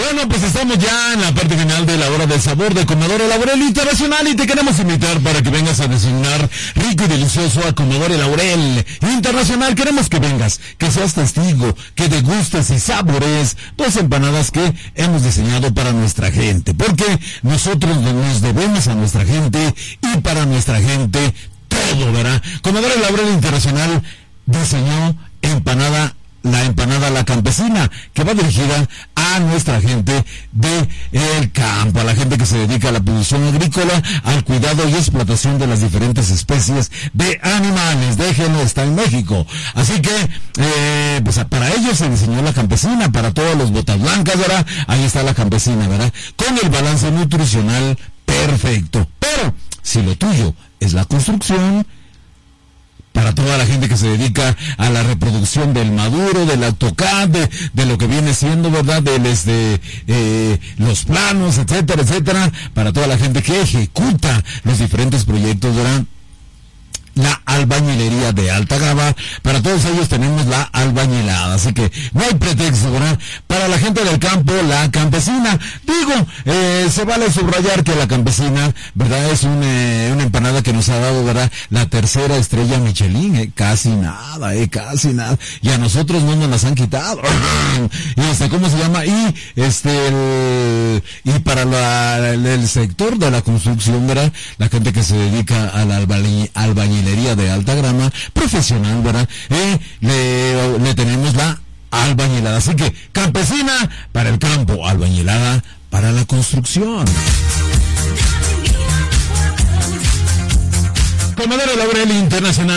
Bueno, pues estamos ya en la parte final de la hora del sabor de Comedor El Laurel Internacional y te queremos invitar para que vengas a desayunar rico y delicioso a Comedor El Laurel Internacional. Queremos que vengas, que seas testigo, que degustes y sabores dos empanadas que hemos diseñado para nuestra gente, porque nosotros nos debemos a nuestra gente y para nuestra gente todo, ¿verdad? Comedor El Laurel Internacional diseñó la empanada La Campesina, que va dirigida a nuestra gente del campo, a la gente que se dedica a la producción agrícola, al cuidado y explotación de las diferentes especies de animales. Déjenlo, está en México. Así que, pues para ellos se diseñó La Campesina, para todos los botas blancas, ¿verdad? Ahí está La Campesina, ¿verdad? Con el balance nutricional perfecto. Pero, si lo tuyo es la construcción, para toda la gente que se dedica a la reproducción del maduro, del AutoCAD, de lo que viene siendo, ¿verdad? Los planos, etcétera, etcétera. Para toda la gente que ejecuta los diferentes proyectos, ¿verdad? La albañilería de alta gama, para todos ellos tenemos la albañilada, así que no hay pretexto, ¿verdad? Para la gente del campo, La Campesina, digo, se vale subrayar que La Campesina, ¿verdad? Es una empanada que nos ha dado, ¿verdad? La tercera estrella Michelin, casi nada, y a nosotros no nos las han quitado, y ¿cómo se llama? Y para el sector de la construcción, ¿verdad? La gente que se dedica a la albañilería de alta grama profesional, ¿verdad? Le tenemos la albañilada. Así que Campesina para el campo, albañilada para la construcción. Comedor El Laurel Internacional.